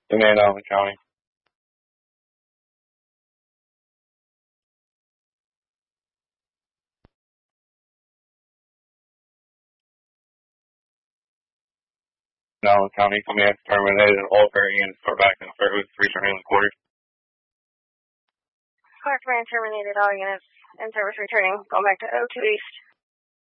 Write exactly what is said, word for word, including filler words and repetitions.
Command Allen County. Allen County Command terminated all variants are back in service, returning to quarters. Clark Command terminated all units in service returning. Going back to O two East.